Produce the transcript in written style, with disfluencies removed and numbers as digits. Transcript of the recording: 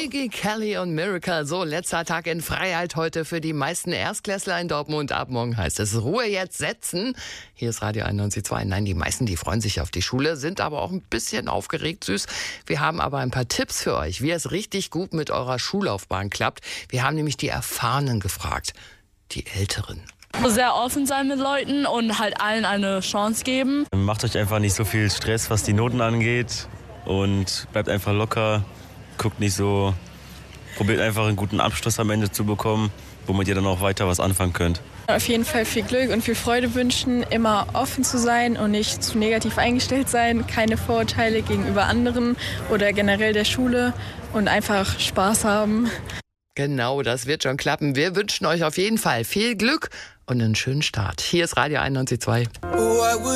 Maggie Kelly und Miracle. So, letzter Tag in Freiheit heute für die meisten Erstklässler in Dortmund. Ab morgen heißt es Ruhe jetzt setzen. Hier ist Radio 91.2. Nein, die meisten, die freuen sich auf die Schule, sind aber auch ein bisschen aufgeregt, süß. Wir haben aber ein paar Tipps für euch, wie es richtig gut mit eurer Schullaufbahn klappt. Wir haben nämlich die Erfahrenen gefragt, die Älteren. Sehr offen sein mit Leuten und halt allen eine Chance geben. Macht euch einfach nicht so viel Stress, was die Noten angeht und bleibt einfach locker, guckt nicht so, probiert einfach einen guten Abschluss am Ende zu bekommen, womit ihr dann auch weiter was anfangen könnt. Auf jeden Fall viel Glück und viel Freude wünschen, immer offen zu sein und nicht zu negativ eingestellt sein, keine Vorurteile gegenüber anderen oder generell der Schule und einfach Spaß haben. Genau, das wird schon klappen. Wir wünschen euch auf jeden Fall viel Glück und einen schönen Start. Hier ist Radio 91.2.